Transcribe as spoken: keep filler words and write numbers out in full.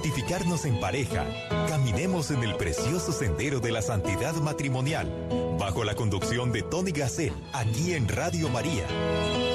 santificarnos en pareja, caminemos en el precioso sendero de la santidad matrimonial, bajo la conducción de Tony Gassé, aquí en Radio María.